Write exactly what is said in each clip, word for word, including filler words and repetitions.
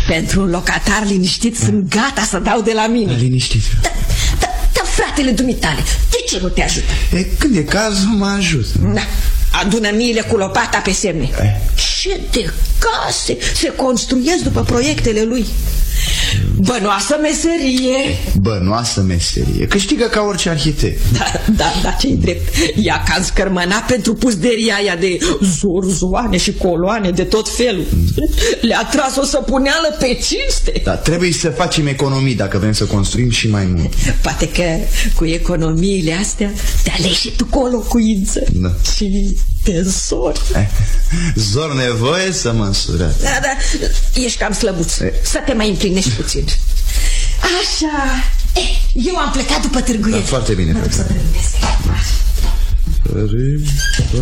Pentru un locatar liniștit da. Sunt gata să dau de la mine. Liniștit. Da, da, da, fratele dumitale, de ce nu te ajută? E, când e cazul, mă ajut. Da, adună miile cu lopata pe semne. E. Ce de case se construiesc după proiectele lui. Bănoasă meserie. Bănoasă meserie. Câștigă ca orice arhitect. Da, da, da, ce-i drept. Ea ca scărmăna pentru pusderia aia de zorzoane și coloane de tot felul. Le-a tras o săpuneală pe cinste. Da, trebuie să facem economii dacă vrem să construim și mai mult. Poate că cu economiile astea te alegi și tu cu o locuință. Da. Și te zori. Zor nevoie să mă însurați. Da, da, ești cam slăbuț. Să te mai împlinești puțin. Așa. Eh, eu am plecat după târguieri. Da, foarte bine. Mă duc să târguiesc. Parim,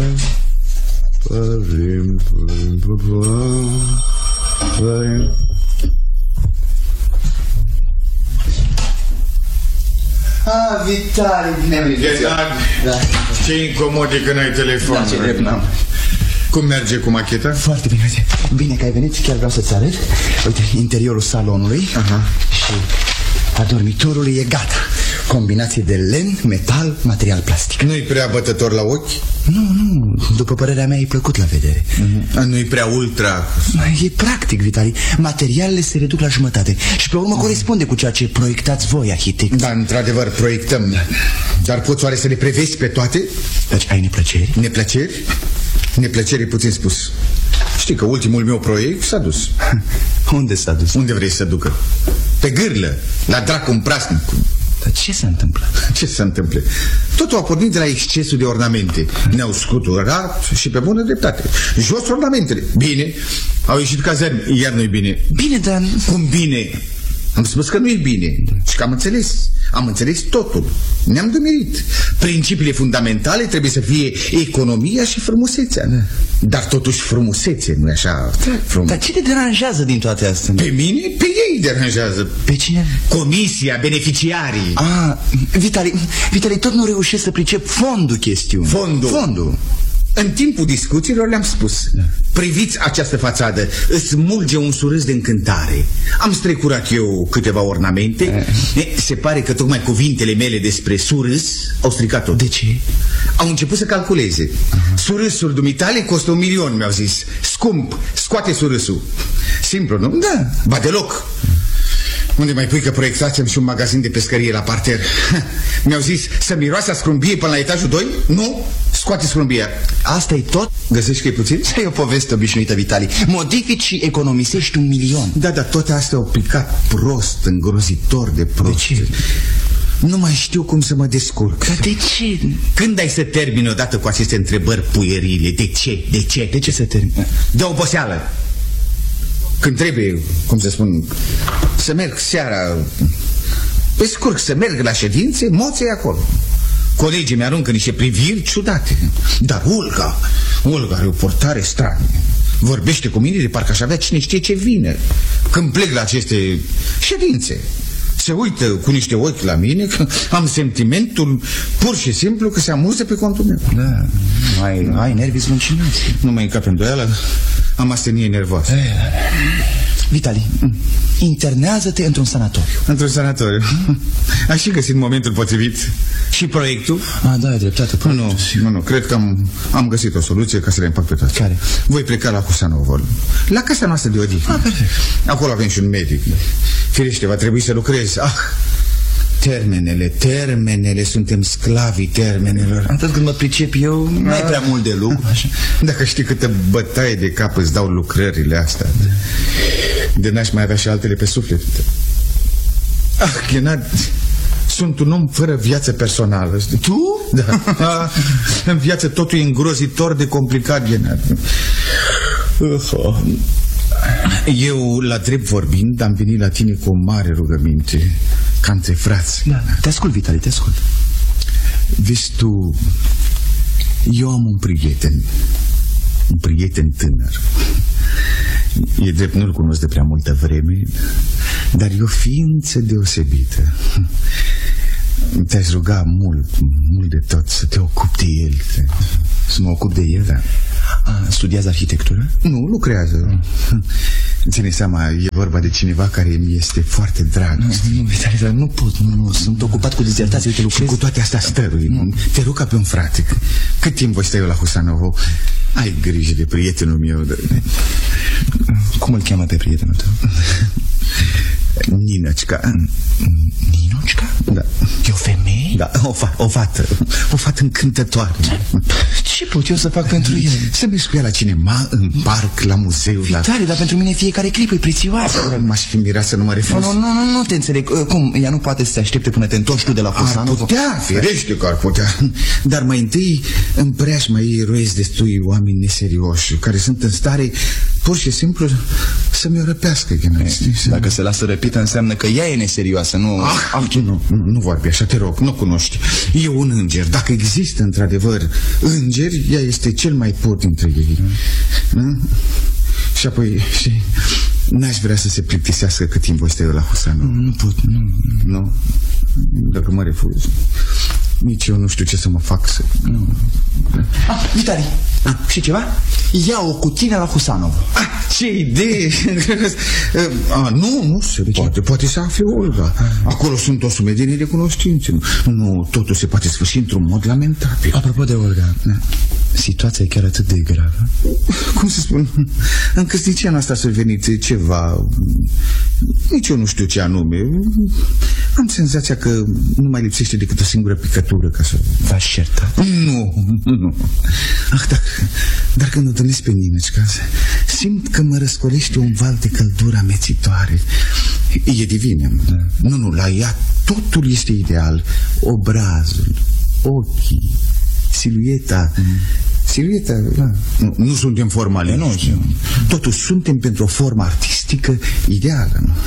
parim, parim, parim. Ah, Vitali, bine am venit. Da. Ce incomod e că n-ai telefon. Da, ce drept n-am. Cum merge cu macheta? Foarte bine, bine că ai venit, chiar vreau să-ți arăt. Uite, interiorul salonului. Aha. Și a dormitorului e gata. Combinație de lemn, metal, material plastic. Nu-i prea bătător la ochi? Nu, nu, după părerea mea e plăcut la vedere. uh-huh. Nu-i prea ultra? E practic, Vitali. Materialele se reduc la jumătate și pe urmă uh-huh. corespunde cu ceea ce proiectați voi, arhitect. Da, într-adevăr, proiectăm. Dar poți oare să le prevezi pe toate? Deci ai neplăceri? Neplăceri? Neplăceri e puțin spus. Știi că ultimul meu proiect s-a dus. Unde s-a dus? Unde vrei să ducă? Pe gârlă, la dracu în prasnic. Dar ce se întâmplă? Ce se întâmplă? Totul a pornit de la excesul de ornamente. Ne-au scuturat și pe bună dreptate. Jos ornamentele. Bine, au ieșit cazări, iar nu-i bine. Bine, dar... Cum bine? Am spus că nu-i bine. Și că am înțeles. Am înțeles totul. Ne-am dumerit. Principiile fundamentale trebuie să fie economia și frumusețea. Da. Dar totuși frumusețe, nu-i așa? Frum... Dar ce te deranjează din toate astea? Pe mine? Pe ei deranjează. Pe cine? Comisia, beneficiarii. Ah, Vitali, Vitali, tot nu reușești să pricep fondul chestiunii. Fondul? Fondul. În timpul discuțiilor le-am spus, da. Priviți această fațadă, îți smulge un surâs de încântare. Am strecurat eu câteva ornamente. e, Se pare că tocmai cuvintele mele despre surâs au stricat-o. De ce? Au început să calculeze. uh-huh. Surâsul dumitale costă un milion, mi-au zis. Scump, scoate surâsul. Simplu, nu? Da. Ba deloc. Unde mai pui că proiectați-mi și un magazin de pescărie la parter? Mi-au zis să miroase a scrumbie până la etajul doi? Nu, scoate scrumbia. Asta e tot? Găsești că e puțin? E o poveste obișnuită, Vitali. Modifici și economisești un milion. Da, dar toate astea au picat prost, îngrozitor de prost. De ce? Nu mai știu cum să mă descurc. Dar de ce? Când ai să termini odată cu aceste întrebări puierile? De ce? De ce? De ce să termini? De oboseală. Când trebuie, cum să spun, să merg seara pe scurg, să merg la ședințe, moței acolo. Colegii mi-aruncă niște priviri ciudate. Dar Olga, Olga are o portare stranie. Vorbește cu mine de parcă aș avea cine știe ce vine. Când plec la aceste ședințe, se uită cu niște ochi la mine, că am sentimentul pur și simplu că se amuză pe contul meu. Da, ai, ai nervii zluncinați. Nu mai încap îndoială, am astenie nervoasă. Vitali, internează-te într-un sanatoriu. Într-un sanatoriu? Aș fi găsit momentul potrivit. Și proiectul? Ah, da, ai dreptate. Nu, nu, nu, cred că am, am găsit o soluție ca să le împac pe toate. Care? Voi pleca la Cusanovol, la casa noastră de odihnă. Ah, perfect. Acolo avem și un medic. Firește, va trebui să lucrez. Ah, termenele, termenele, suntem sclavii termenelor. Atât când mă pricep eu, nu ai prea mult de lucru. Așa. Dacă știi câtă bătaie de cap îți dau lucrările astea, de n-aș mai avea și altele pe suflet. Ah, Ghenad, sunt un om fără viață personală. Tu? Da. Ah, în viață totul e îngrozitor de complicat, Ghenad. Eu, la drept vorbind, am venit la tine cu o mare rugăminte, ca între frați. Da, te ascult, Vitali, te ascult. Vezi tu, eu am un prieten, un prieten tânăr. E drept, nu-l cunosc de prea multă vreme, dar e o ființă deosebită. Te-aș ruga mult, mult de tot să te ocupi de el, să mă ocup de el, da. A, studiază arhitectură? Nu, lucrează. Ține seama, e vorba de cineva care mi este foarte drag. Nu, nu, Vitali, nu pot, nu, nu, sunt ocupat cu dizertație, uite, lucrez. Și cu toate astea stărui. Nu. Te rog ca pe un frate. Cât timp voi sta eu la Husanovo? Ai grijă de prietenul meu. De... Cum îl cheamă pe prietenul tău? Ninocica. Ninocica? Da. E o femeie? Da, o, fa o fată. O fată încântătoare. Ce pot eu să fac pentru el? Să mergi cu ea la cinema, în parc, la muzeu. Vitali, la... dar pentru mine fiecare clipă e prețioasă. M-aș fi mirat să nu mă refuz. Nu, nu, nu, nu te înțeleg. Cum? Ea nu poate să te aștepte până te întorci tu de la Husanovo? Ar putea, firește că ar putea. Dar mai întâi în preajma ei roiesc destui oameni neserioși, care sunt în stare pur și simplu să-mi o răpească. Dacă se lasă răpită înseamnă că ea e neserioasă, nu... Ah, ah, nu, nu, nu vorbi așa, te rog, nu cunoști. E un înger. Dacă există într-adevăr îngeri, ea este cel mai pur dintre ei. Mm. Și apoi și n-aș vrea să se plictisească cât timp voi stai eu la Husanovo. Nu, nu pot, nu. Nu? Dacă mă refuz, nici eu nu știu ce să mă fac să... Nu. Ah, Vitali, ah. și ceva? Ia-o cu tine la Husanovo. Ah, ce idee! ah, nu, nu se de poate, ce? Poate să afle Olga. Ah. Acolo sunt o sumedenie de cunoștințe. Nu, totul se poate sfârși într-un mod lamentabil. Apropo de Olga, da. Situația e chiar atât de gravă? Cum să spun? În căsnicia noastră s-a venit ceva... Nici eu nu știu ce anume. Am senzația că nu mai lipsește decât o singură picătură ca să... V-aș certa? Nu, nu. Ah, dar, dar când o întâlnesc pe Ninocica, simt că mă răscolește un val de căldură amețitoare. E divină. Da. Nu, nu, la ea totul este ideal. Obrazul, ochii, silueta... Mm. Silueta, da. nu, nu suntem formale, nu, nu. Totuși suntem pentru o formă artistică ideală, nu?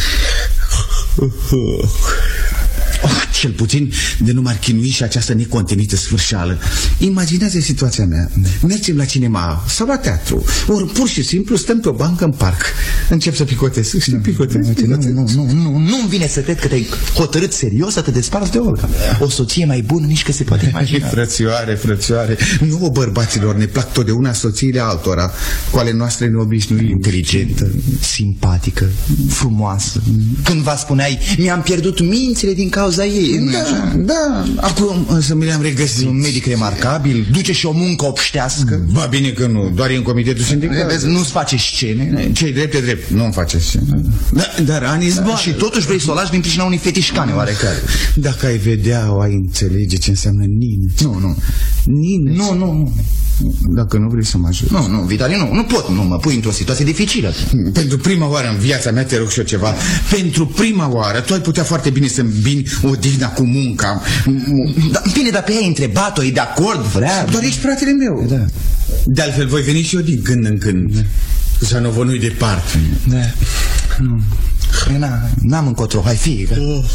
Oh, cel puțin de nu m-ar chinui și această necontenită sfârșeală. Imaginează situația mea. Mergem la cinema sau la teatru, ori pur și simplu stăm pe o bancă în parc. Încep să picotez. Știi, picotez, picotez. Nu, nu, nu, nu-mi vine să cred că te-ai hotărât serios să te desparți de Olga. O soție mai bună nici că se poate imagina. Frățioare, frățioare. Nu, bărbaților, ne plac totdeauna soțiile altora. Cu ale noastre neobișnuite. Inteligentă, simpatică, frumoasă. Cândva spuneai, mi-am pierdut mințile din cauza ei. Da, da. Acum însă mi le-am regăsit. Un medic remarcabil, duce și o muncă obștească. Ba bine că nu, doar e în comitetul sindical. Nu-ți face scene. Ce-i drept, e drept. Nu-mi face scene. Da, dar ani zboară. Și totuși vrei să o lași din pricina unui fetișcane oarecare. Dacă ai vedea, o ai înțelege ce înseamnă Nina. Nu, nu. Nina. Nu, nu, nu. Dacă nu vrei să mă ajut. Nu, nu, Vitali, nu, nu pot, nu mă pui într-o situație dificilă. Pentru prima oară în viața mea te rog și eu ceva. Pentru prima oară tu ai putea foarte bine să îmbini odihna cu munca. Da, bine, dar pe ea ai întrebat-o, e de acord, vrea? Doar ești fratele meu. Da. De altfel voi veni și eu din când în când. Da. Husanovo nu-i departe. Da. Nu. N-am încotro, hai fie. Oh.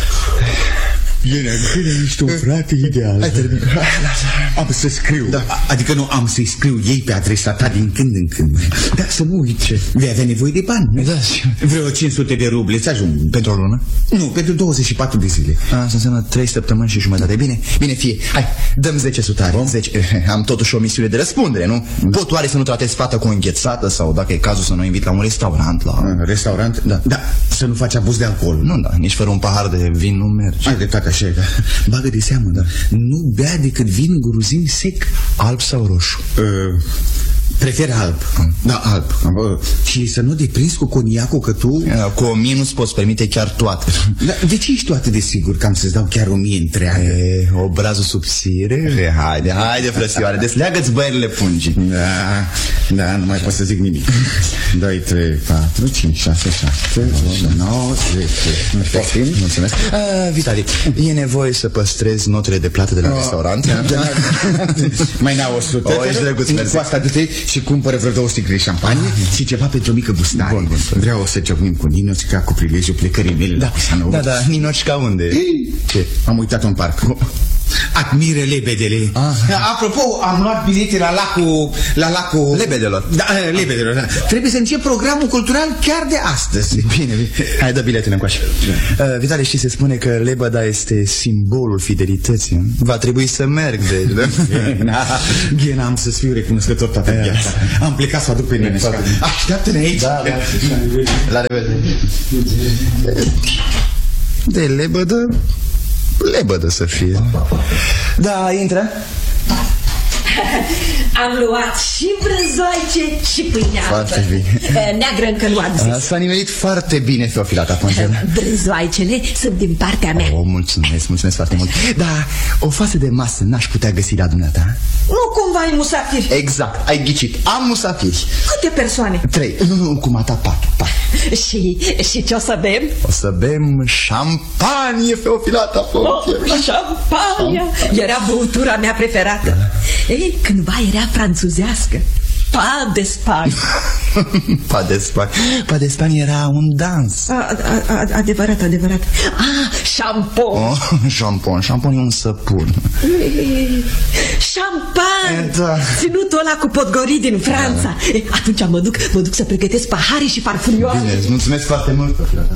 Bine, bine, ești un frate ideal. Hai, termin. Am să scriu. Da. Adică nu, am să-i scriu ei pe adresa ta din când în când. Dar să nu uiți, ce? Vei avea nevoie de bani. Da, vreo cinci sute de ruble, îți ajung. Pentru o lună? Nu, pentru douăzeci și patru de zile. Asta înseamnă trei săptămâni și jumătate. Bine, bine, fie. Hai, dăm zece sutari. zece. Am totuși o misiune de răspundere, nu? Da. Pot oare să nu tratez fata cu o înghețată sau, dacă e cazul, să nu invit la un restaurant? La... A, restaurant? Da. Da, să nu faci abuz de alcool. Nu, da, nici fără un pahar de vin nu merge. Ai dreptate, așa e, da. Bagă de seamă, da. Nu bea decât vin gruzin sec. Alb sau roșu? Uh, prefer alb. Mm. Da, alb. Uh, și să nu deprinzi cu coniacul, că tu... Uh, cu o mie nu-ți poți permite chiar toate. Da, de ce ești tu atât de sigur că am să-ți dau chiar o mie întreagă? E, obrazul subțire? Haide, haide, frățioare, desleagă-ți băierile pungii. Da, da, nu mai pot să zic nimic. doi, trei, patru, cinci, șase, șapte, nouă, zece. Mulțumesc. Uh, Vitali, e nevoie să păstrezi notele de plată de la oh. restaurant? Da, da. Mai n-au o sută. O, ești drăguț, mersi. Cu asta du-te și cumpără vreo două sticle de șampanie ah. și ceva pentru o mică gustare. Bun, bun. Vreau să ciocnim cu Ninocica cu prilejul plecării mele da, la Husanovo. Da, da, Ninocica unde? Ei, ce? Am uitat-o în parc. admiră lebedele. Ah. Apropo, am luat bilete la lacul... La lacul... Lebedelor. Da, lebedelor, da. Trebuie să încep programul cultural chiar de astăzi. Bine, bine. Hai, dă biletele încoace. uh, Vitale, știi, se spune că lebăda este simbolul fidelității. Va trebui să merg, deci, da? Ghena, am să-ți fiu recunoscător toată viața. Am plecat să aduc pe Ninesca. Așteaptă-ne aici. Da, da. La revedere. De lebădă, lebădă să fie. Da, intră. Am luat și brânzoaice și pâine albă. Foarte bine. Neagră încă nu am zis. S-a nimerit foarte bine, Feofilata Fontenă. Brânzoaicele sunt din partea mea. Oh, mulțumesc, mulțumesc foarte mult. Da, o față de masă n-aș putea găsi la dumneata? Nu cumva ai musafiri? Exact, ai ghicit, am musafiri. Câte persoane? Trei, nu, nu, cum a ta, patru, patru. Și, și ce o să bem? O să bem șampanie, Feofilata Fontenă. Oh, șampania! Era băutura mea preferată. Da. Ei, cândva era franțuzească. Pa de Spani. Pa de Spani. Pa de Spani era un dans. a, a, a, Adevărat, adevărat. Ah, șampon. Oh, șampon, șampon e un săpun. Șampan. Da. Ținutul ăla cu podgorii din Franța. Da. Atunci mă duc, mă duc să pregătesc pahare și farfurioare. Bine, îți mulțumesc foarte mult.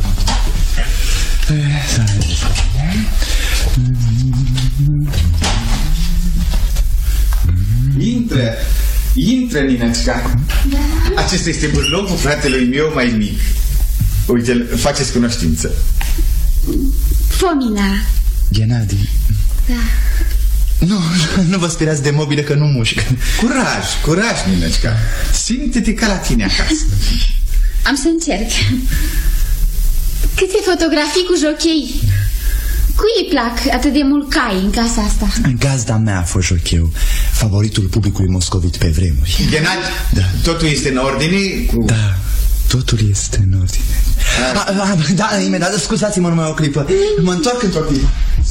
Intră, intră, Ninăcica. Da. Acesta este burlocul fratelui meu mai mic. Uite, faceți cunoștință. Fomina. Gennadi. Da. Nu, nu vă speriați de mobilă că nu mușcă. Curaj, curaj, Ninăcica. Simte-te ca la tine acasă. Am să încerc. Câte fotografii cu jochei. Cui îi plac atât de mult cai în casa asta? Gazda mea a fost jocheu, favoritul publicului moscovit pe vremuri. Gennadi, da. Totul este în ordine? Cu... Da, totul este în ordine. a, a, Da, imediat, scuzați-mă numai o clipă. Mă întorc într-o clipă.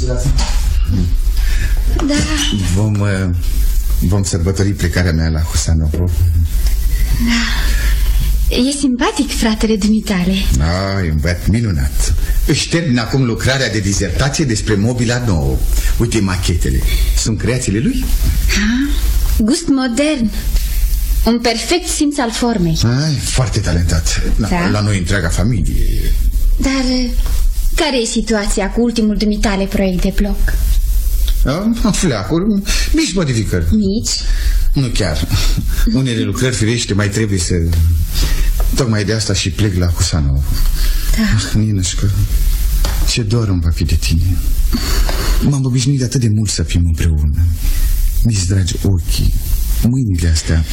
Da. Vom, vom sărbători plecarea mea la Husanov. Da. E simpatic fratele dumitale. Ah, e un băiat minunat. Își termin acum lucrarea de dizertație despre mobila nouă. Uite machetele. Sunt creațiile lui? Ha? Gust modern. Un perfect simț al formei. Ai, foarte talentat. La, da. la noi întreaga familie. Dar care e situația cu ultimul dumitale proiect de bloc? Ah, fleacuri, mici modificări. Mici? Nu chiar. Unele lucrări, firește, mai trebuie să... Tocmai de asta și plec la Husanov. Da. Ninășcă, ce dor îmi va fi de tine. M-am obișnuit de atât de mult să fim împreună. Mi-ți dragi ochii, mâinile astea,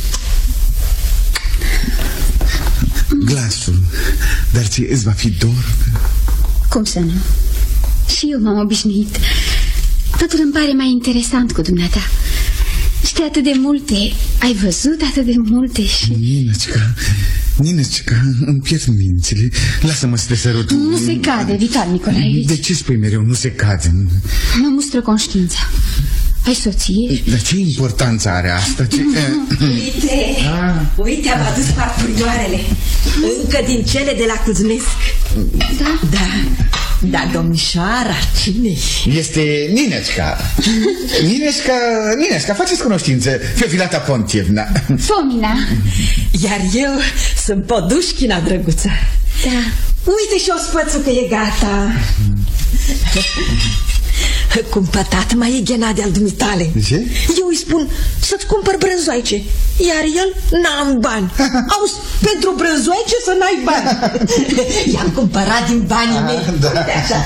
glasul. Dar ție îți va fi dor? Cum să nu? Și eu m-am obișnuit. Totul îmi pare mai interesant cu dumneata. Știi atât de multe. Ai văzut atât de multe și... Ninăcica, Ninăcica, îmi pierd mințile. Lasă-mă să te sărut. Nu se cade, Vital Nicolaevici. De ce spui mereu nu se cade? Mă mustră conștiința. Ai soție? Dar ce importanță are asta? Ce... Uite, ah. uite, am adus farfurioarele. Încă din cele de la Cuzmesc. Da? Da. Da, domnișoara, cine este? Ninăcica. Ninăcica, Ninăcica, faceți cunoștință. Feofilata Pontievna. Fomina. Iar eu sunt Podușchina, drăguță. Da. Uite și o spățucă e gata. Cumpătat mai e Gennadi al dumitale. Ce? Eu îi spun să-ți cumpăr brânzoaice, iar el n-am bani. Auzi, pentru brânzoaice să n-ai bani. I-am cumpărat din banii mei. Da. Uite așa.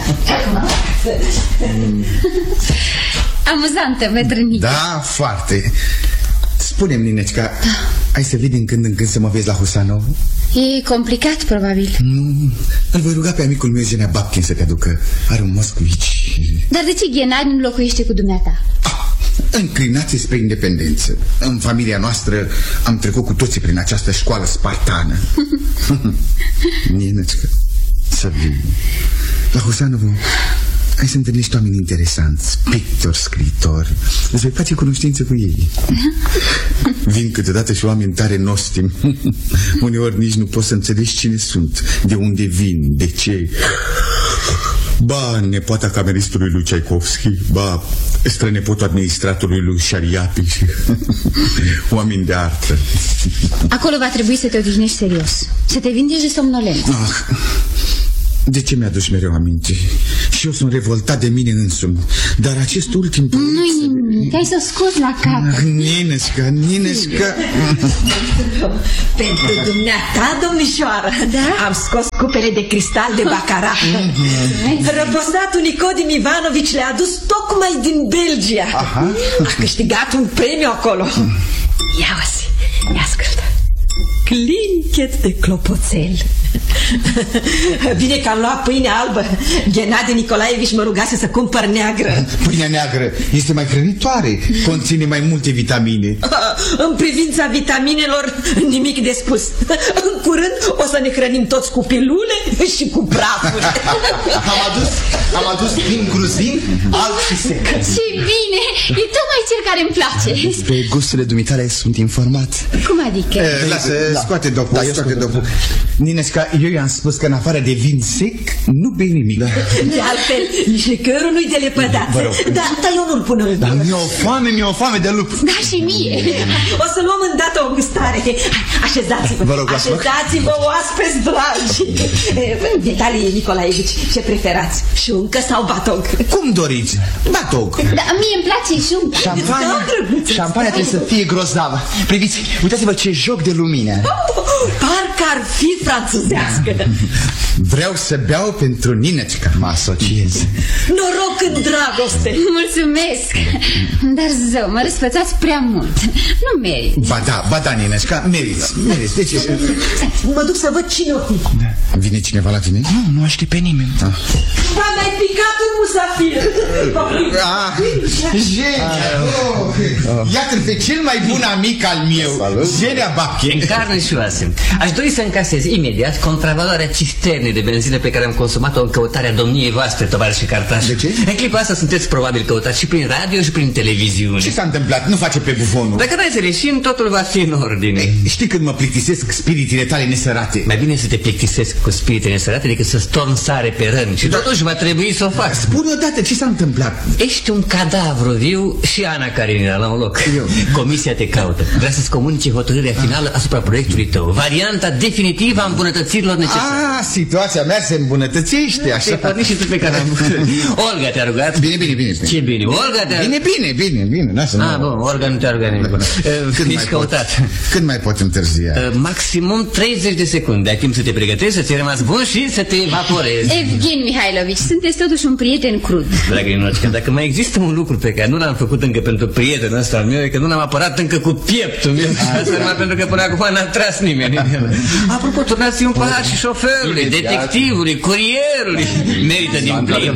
Amuzantă, bătrânică. Da, foarte. Spune-mi, Ninăcica, da. Ai să vii din când în când să mă vezi la Husanov? E complicat, probabil. Nu, îl voi ruga pe amicul meu, Genea Babkin, să te aducă. Are un moscovici. Dar de ce Gennadi nu locuiește cu dumneata? Ah, înclinați spre independență. În familia noastră am trecut cu toții prin această școală spartană. Ninăcica, să vii la Husanov. Hai să întâlnești oameni interesanți, pictori, scriitori. Îți vei face cunoștință cu ei. Vin câteodată și oameni tare nostimi. Uneori nici nu poți să înțelegi cine sunt, de unde vin, de ce. Ba, nepoata cameristului lui Tchaikovsky, ba, strănepotul administratorului lui Șariati și oameni de artă. Acolo va trebui să te odihnești serios, să te vindeci de somnolent. Ah, de ce mi-aduci mereu aminte? Și eu sunt revoltat de mine însumi. Dar acest ultim proiect... Nu-i nimic, ai să scoți la cap. Ah, Ninesca, Ninesca... Pentru dumneata, domnișoară, da? Am scos cupele de cristal de bacara. Răposatul Nicodim Ivanovici le-a adus tocmai din Belgia. Aha. A câștigat un premiu acolo. Ia-o-zi, ia ascultă. Clinchet de clopoțel. Bine că am luat pâine albă. Gennadi Nicolaevici mă rugase să cumpăr neagră. Pâinea neagră este mai hrănitoare, conține mai multe vitamine. În privința vitaminelor, nimic de spus. În curând o să ne hrănim toți cu pilule și cu prafuri. Am adus, am adus vin gruzin, alb și sec. Ce bine, e tocmai cel care îmi place. Despre gusturile dumitale sunt informat. Cum adică? E, lasă, da. scoate dopul, Da, eu scoate scot dopul. Ninesca, eu i-am spus că în afară de vin sec, nu bei nimic. Da. De altfel, nici lichărul nu-i de lepădat. Da, dar eu nu-l pun în Dar mi-e o foame, mi-e o foame de lup. Da, și mie. O să luăm îndată o gustare. Hai, așezați-vă. Vă rog, așezați-vă, oaspeți dragi. Vitalie Nicolaevici, ce preferați? Șuncă sau batog? Cum doriți? Batog. Da, mie îmi place șuncă. Șampania, șampania trebuie să fie grozavă. Priviți, uitați-vă ce joc de lumină. Parcă ar fi franțuzească. Vreau să beau pentru Ninecica. Mă asociez. Noroc în dragoste. Mulțumesc. Dar zău, mă răsfățați prea mult. Nu merit. Ba da, ba da, Ninesca, meriți, meriți. Deci, Mă duc să văd cine o fi. vine cineva la tine? Nu, nu aștept pe nimeni. Ah. V-a mai picat un musafir. Ah, Genia! Oh. Iată-l pe cel mai bun amic al meu. Genia Bache. În carne și oase. Aș dori să încasez imediat contravaloarea cisternei de benzină pe care am consumat-o în căutarea domniei voastre, tovarăși cartași. De ce? În clipa asta sunteți probabil căutați și prin radio și prin televiziune. Ce s-a întâmplat? Nu face pe bufonul. Dacă n-ai să leșin, totul va fi în ordine. Ei, știi când mă plictisesc spiritele tale nesărate? Mai bine să te plictisesc cu spirite nesărate decât să storm sare pe răni. Și totuși va trebui să o fac. Spune odată ce s-a întâmplat. Ești un cadavru viu și Ana Karenina la un loc. Eu. Comisia te caută. Vrea să-ți comunice hotărârea finală asupra proiectului tău. Varianta definitivă a îmbunătățirilor necesare. Ah, situația mea se îmbunătățește, Te-ai așa. pornit și tu pe care am... Olga te-a rugat. Bine, bine, bine. bine. Ce bine? Olga te-a... Bine, bine, bine, bine. Lasă, Ah, nu. bun, Olga nu te-a rugat nimic. Când Ești mai căutat. pot? Când mai pot întârzia? Uh, Maximum treizeci de secunde. Ai timp să te pregătești, să ți-ai rămas bun și să te evaporezi. Evgen Mihailovici, sunteți totuși un prieten crud. Dragă Ninocica, dacă mai există un lucru pe care nu l-am făcut încă pentru prietenul ăsta al meu, e că nu l-am apărat încă cu pieptul meu. Asta numai pentru că până acum n-a tras nimeni. Apropo, turnați un pahar și șoferului, detectivului, curierului. Merită din plin.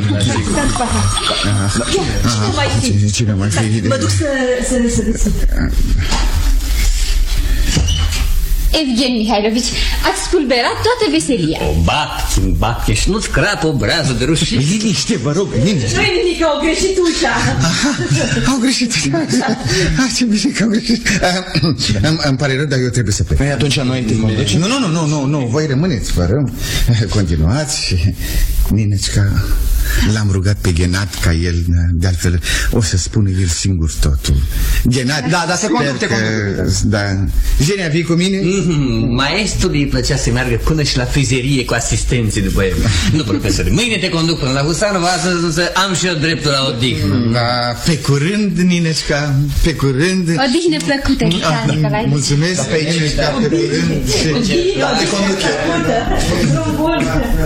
Cine mai fi? Cine mai fi? Mă duc să... să, să, să. Evgen Mihailovici, ați spulberat toată veselia. O bat, bat, și nu-ți crapă obrazul de rușine. Liniște, vă rog, liniște. Nu-i nimic, au greșit ușa. Au greșit. Ah, ce bine că au greșit. Îmi, îmi pare rău, dar eu trebuie să plec. Păi atunci noi te conduci? Nu, nu, nu, nu, nu, nu, voi rămâneți fără. Continuați și Ninecica, l-am rugat pe Ghenat ca el, de altfel, o să spună el singur totul. Ghenat, Da, da, se conduc, te conduc. Da. Genia, vii cu mine? Mm-hmm. Maestrului îi plăcea să meargă până și la frizerie cu asistenții după el. Nu, profesor, mâine te conduc până la Husanova, astăzi însă am și eu dreptul la odihnă. Da, pe curând, Ninecica, pe curând. Odihnă plăcută, Nicola Nicolaevici. Mulțumesc, pe Ninecica, pe curând. Da, te conduc eu.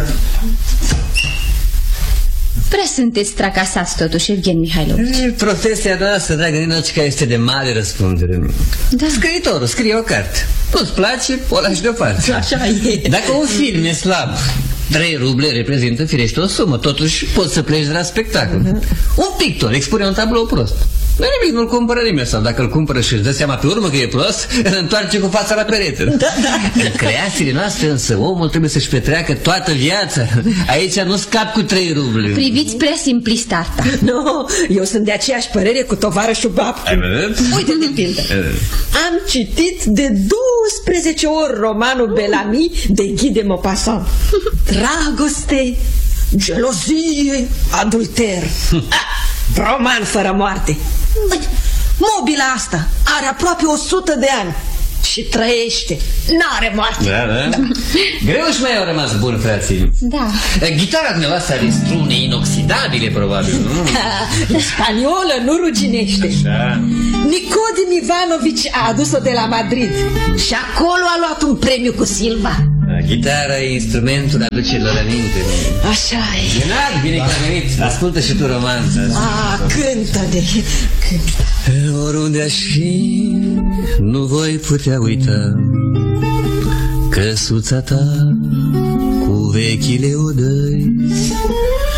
Prea sunteți tracasați totuși, Evgen Mihailovici. Profesia noastră, dragă Ninocica, este de mare răspundere. Da. Scriitorul scrie o carte. Nu-ți place, o lași deoparte. Așa e. Dacă un film e slab, trei ruble reprezintă firește o sumă. Totuși poți să pleci de la spectacol. Un pictor expune un tablou prost. Nu nimic, nu-l cumpără nimeni. Sau dacă îl cumpără și își dă seama pe urmă că e prost, îl întoarce cu fața la perete. Da, da. În creațiile noastre însă omul trebuie să-și petreacă toată viața. Aici nu scap cu trei ruble. Priviți prea simplist arta. Nu, eu sunt de aceeași părere cu tovarășul Babcu. Ai văzut? Uite de pildă. Am citit de douăsprezece ori romanul Bellamy de Guy de Maupassant. Dragoste, gelozie, adulter. roman fără moarte. Băi, mobila asta are aproape o sută de ani și trăiește, n-are moarte. Da, da, greu și mai au rămas bun, frații. Da. Gitara dumneavoastră are strune inoxidabile, probabil, nu? Spaniolă, nu ruginește. Așa. Nicodim Ivanovici a adus-o de la Madrid și acolo a luat un premiu cu Silva. Gitara e instrumentul aducerilor aminte. Așa e. Genat, bine că ai venit. Ascultă și tu romanța. Ah, cântă de... Cântă. Oriunde aș fi, nu voi putea uita căsuța ta cu vechile odăi